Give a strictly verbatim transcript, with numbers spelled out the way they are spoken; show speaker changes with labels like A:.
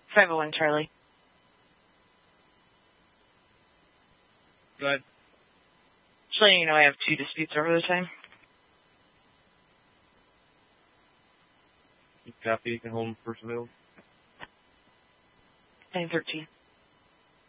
A: five oh one Charlie.
B: Go ahead.
A: Just letting you know I have two disputes over the time.
B: Copy. You can hold them first available.
A: nine thirteen.